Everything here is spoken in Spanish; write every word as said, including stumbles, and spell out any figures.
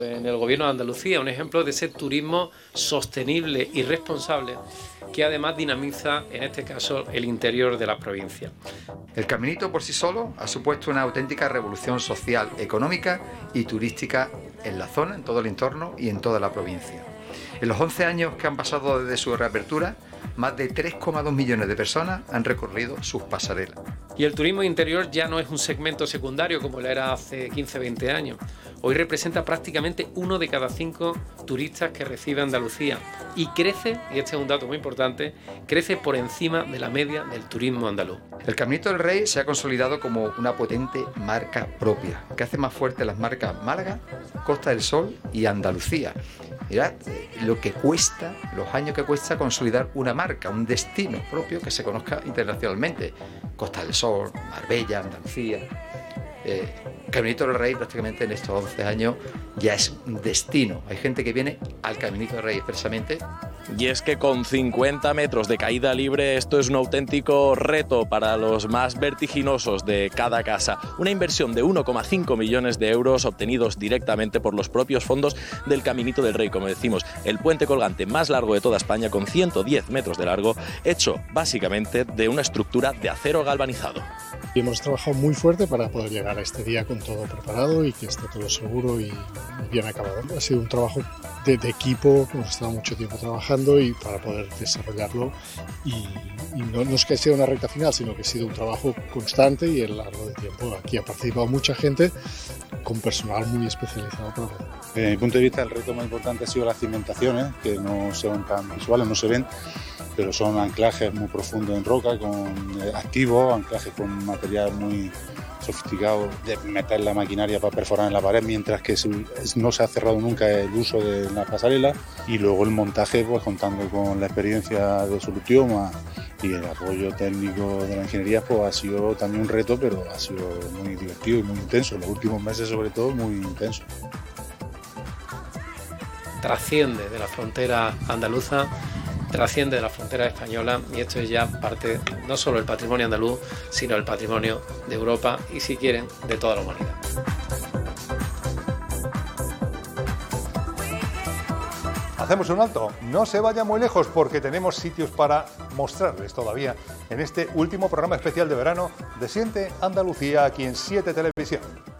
En el Gobierno de Andalucía, un ejemplo de ese turismo sostenible y responsable que además dinamiza, en este caso, el interior de la provincia. El Caminito por sí solo ha supuesto una auténtica revolución social, económica y turística en la zona, en todo el entorno y en toda la provincia. En los once años que han pasado desde su reapertura, más de tres coma dos millones de personas han recorrido sus pasarelas. Y el turismo interior ya no es un segmento secundario como lo era hace quince o veinte años. Hoy representa prácticamente uno de cada cinco turistas que recibe Andalucía y crece, y este es un dato muy importante, crece por encima de la media del turismo andaluz. El Caminito del Rey se ha consolidado como una potente marca propia, que hace más fuertes las marcas Málaga, Costa del Sol y Andalucía. Mirad lo que cuesta, los años que cuesta consolidar una marca, un destino propio que se conozca internacionalmente. Costa del Sol, Marbella, Andalucía. Eh, Caminito del Rey prácticamente en estos once años ya es un destino. Hay gente que viene al Caminito del Rey expresamente. Y es que con cincuenta metros de caída libre esto es un auténtico reto para los más vertiginosos de cada casa. Una inversión de uno coma cinco millones de euros obtenidos directamente por los propios fondos del Caminito del Rey. Como decimos, el puente colgante más largo de toda España con ciento diez metros de largo, hecho básicamente de una estructura de acero galvanizado. Y hemos trabajado muy fuerte para poder llegar a este día con todo preparado y que esté todo seguro y bien acabado. Ha sido un trabajo de, de equipo, hemos estado mucho tiempo trabajando y para poder desarrollarlo y, y no, no es que sea una recta final, sino que ha sido un trabajo constante y a lo largo del tiempo. Aquí ha participado mucha gente con personal muy especializado para poder. Desde mi punto de vista, el reto más importante ha sido las cimentaciones, que no son tan visuales, no se ven, pero son anclajes muy profundos en roca, con eh, activos, anclajes con material muy sofisticado de meter la maquinaria para perforar en la pared, mientras que no se ha cerrado nunca el uso de la pasarela, y luego el montaje, pues contando con la experiencia de Solutioma y el apoyo técnico de la ingeniería, pues ha sido también un reto, pero ha sido muy divertido y muy intenso, los últimos meses sobre todo muy intenso. Trasciende de la frontera andaluza, trasciende de la frontera española y esto es ya parte no solo del patrimonio andaluz, sino del patrimonio de Europa y, si quieren, de toda la humanidad. Hacemos un alto, no se vaya muy lejos porque tenemos sitios para mostrarles todavía en este último programa especial de verano de Siente Andalucía aquí en siete Televisión.